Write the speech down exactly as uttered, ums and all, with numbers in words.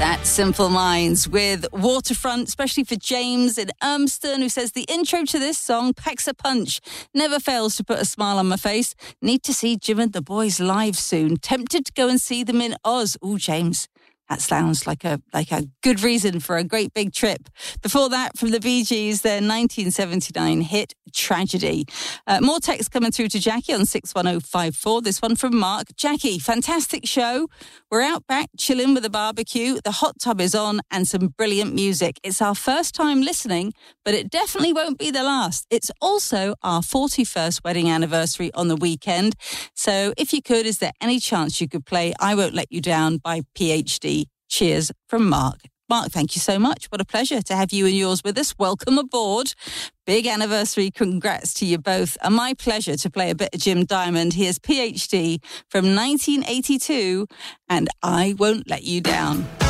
That's Simple Minds with Waterfront, especially for James in Urmston, who says the intro to this song packs a punch. Never fails to put a smile on my face. Need to see Jim and the boys live soon. Tempted to go and see them in Oz. Oh, James. That sounds like a like a good reason for a great big trip. Before that, from the Bee Gees, their nineteen seventy-nine hit, Tragedy. Uh, more text coming through to Jackie on six one oh five four. This one from Mark. Jackie, fantastic show. We're out back chilling with a barbecue. The hot tub is on and some brilliant music. It's our first time listening, but it definitely won't be the last. It's also our forty-first wedding anniversary on the weekend. So if you could, is there any chance you could play I Won't Let You Down by P H D? Cheers from Mark. Mark, thank you so much. What a pleasure to have you and yours with us. Welcome aboard. Big anniversary. Congrats to you both. And my pleasure to play a bit of Jim Diamond. Here's P H D from nineteen eighty-two and I Won't Let You Down.